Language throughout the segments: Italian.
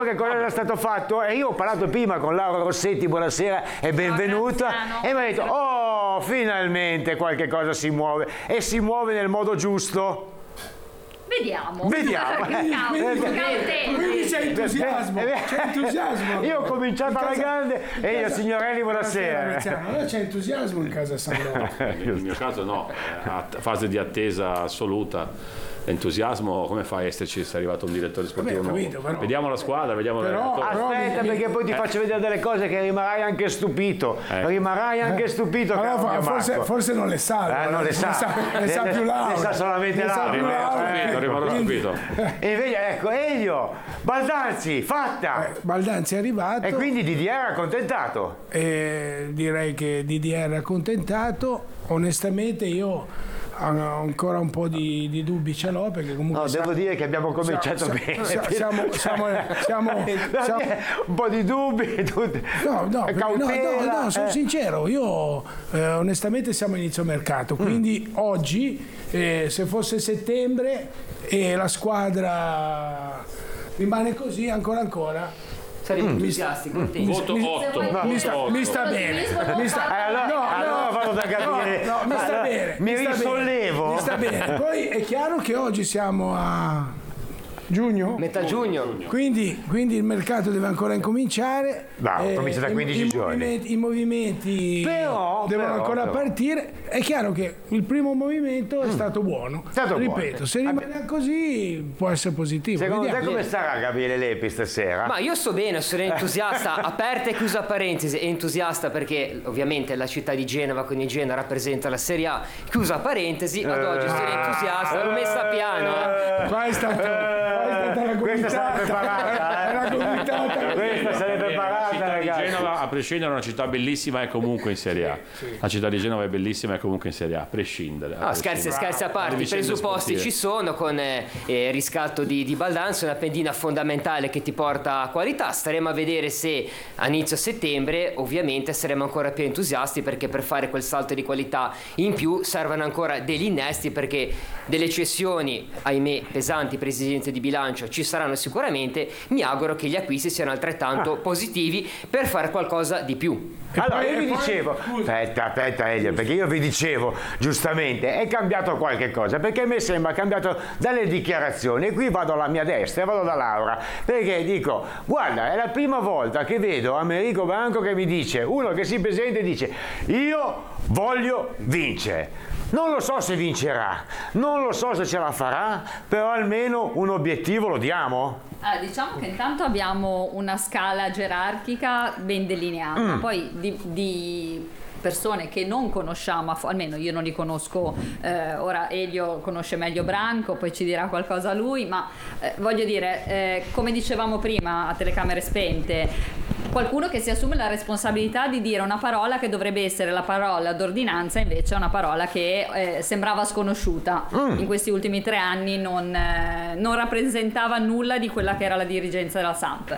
che cosa era stato fatto e io ho parlato prima con Laura Rossetti, buonasera e benvenuta, e mi ha detto finalmente qualche cosa si muove e si muove nel modo giusto. Vediamo. Quindi c'è entusiasmo. Io ho cominciato alla grande e io, signorelli, buonasera. Allora c'è entusiasmo in casa San Loro. Nel mio caso no, fase di attesa assoluta. Entusiasmo, come fa a esserci se è arrivato un direttore sportivo nuovo? Però, vediamo la squadra, vediamo aspetta, perché poi ti faccio vedere delle cose che rimarrai anche stupito. Allora, forse non le sa. Non le sa. Le sa più Laura. Le sa solamente Laura. Rimarrò stupito. E invece, ecco, Elio, Baldanzi, fatta. Baldanzi è arrivato. E quindi Didier accontentato. Direi che Didier è accontentato. Onestamente io ancora un po' di dubbi ce l'ho, perché comunque devo dire che abbiamo cominciato bene. Siamo un po' di dubbi, no, sono sincero, io onestamente siamo inizio mercato, quindi oggi se fosse settembre e la squadra rimane così ancora saremo entusiasti, contenti. Voto 8. Mi sta bene. Allora vado da capire. Mi sta bene. Mi risollevo. Mi sta bene. Poi è chiaro che oggi siamo a giugno? Metà giugno. Quindi il mercato deve ancora incominciare. Comincia da 15 giorni. I movimenti devono ancora partire. È chiaro che il primo movimento è stato buono. Ripeto, se rimane così può essere positivo. Secondo te come starà Gabriele Lepi stasera? Ma io sto bene, sono entusiasta, aperta e chiusa parentesi, entusiasta perché ovviamente la città di Genova con il Genoa rappresenta la Serie A, chiusa parentesi, ad oggi sono entusiasta, l'ho messa piano. Qua è stata questa sarà preparata. Questa sarebbe preparata, ragazzi. ragazzi. Genova, a prescindere, è una città bellissima e comunque in Serie A. La città di Genova è bellissima e comunque in Serie A, a prescindere. Scherzi a parte, i presupposti ci sono con riscatto di Baldanzi, una pendina fondamentale che ti porta a qualità. Staremo a vedere se a inizio settembre ovviamente saremo ancora più entusiasti, perché per fare quel salto di qualità in più servono ancora degli innesti, perché delle cessioni, ahimè, pesanti per esigenze di bilancio ci saranno sicuramente. Mi auguro che gli acquisti siano altrettanto positivi per fare qualcosa di più. Allora io vi dicevo, aspetta Elio, perché io vi dicevo giustamente è cambiato qualche cosa, perché a me sembra cambiato dalle dichiarazioni, e qui vado alla mia destra, vado da Laura, perché dico guarda, è la prima volta che vedo Americo Branco che mi dice, uno che si presenta e dice io voglio vincere. Non lo so se vincerà, non lo so se ce la farà, però almeno un obiettivo lo diamo. Diciamo che intanto abbiamo una scala gerarchica ben delineata, poi di persone che non conosciamo, almeno io non li conosco, ora Elio conosce meglio Branco, poi ci dirà qualcosa lui, ma voglio dire, come dicevamo prima a telecamere spente, qualcuno che si assume la responsabilità di dire una parola che dovrebbe essere la parola d'ordinanza, invece è una parola che sembrava sconosciuta. In questi ultimi 3 anni non rappresentava nulla di quella che era la dirigenza della Samp.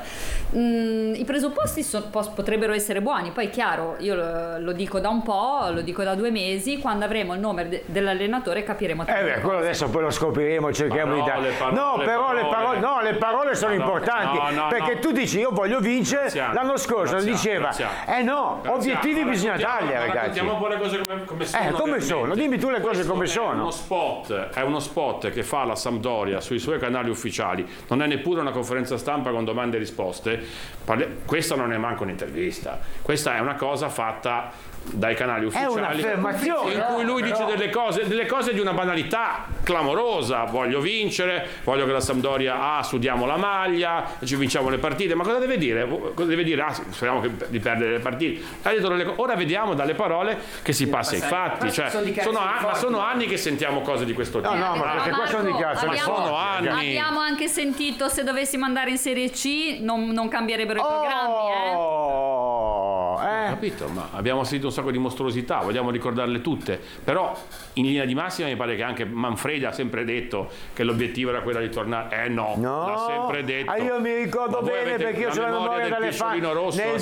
I presupposti potrebbero essere buoni, poi chiaro, io lo dico da un po', lo dico da 2 mesi, quando avremo il nome dell'allenatore capiremo tante quello cose. adesso poi lo scopriremo, cerchiamo di dare. Le parole sono importanti, perché tu dici io voglio vincere, l'anno scorso diceva obiettivi bisogna tagliare, ragazzi. Raccontiamo un po' le cose come sono. Come sono? Dimmi tu le cose come sono. È uno spot che fa la Sampdoria sui suoi canali ufficiali, non è neppure una conferenza stampa con domande e risposte. Questa non è manco un'intervista, questa è una cosa fatta dai canali ufficiali, è un'affermazione in cui lui dice delle cose di una banalità clamorosa. Voglio vincere, voglio che la Sampdoria sudiamo la maglia, ci vinciamo le partite. Ma cosa deve dire? Cosa deve dire? Speriamo di perdere le partite. Ora vediamo dalle parole che si passa ai fatti. Cioè, sono anni che sentiamo cose di questo tipo. Ma perché qua sono dichiarazioni. Sono anni. Abbiamo anche sentito, se dovessimo andare in Serie C non cambierebbero i programmi. Capito, ma abbiamo sentito un sacco di mostruosità, vogliamo ricordarle tutte, però in linea di massima mi pare che anche Manfredi ha sempre detto che l'obiettivo era quello di tornare. No, l'ha sempre detto. Io mi ricordo bene, perché io ho la memoria dalle nel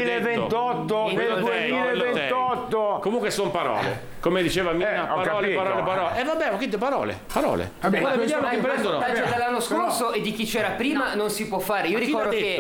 2028. Comunque sono parole, come diceva Mina, parole. Vabbè, ma che parole. Ora vediamo che prendono. Dall'anno scorso e di chi c'era prima non si può fare. Io ricordo che